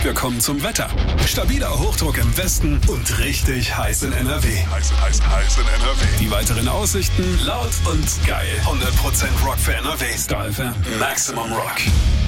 Wir kommen zum Wetter. Stabiler Hochdruck im Westen und richtig heiß in NRW. Heiß in NRW. Die weiteren Aussichten: laut und geil. 100% Rock für NRW. Star FM. Maximum Rock.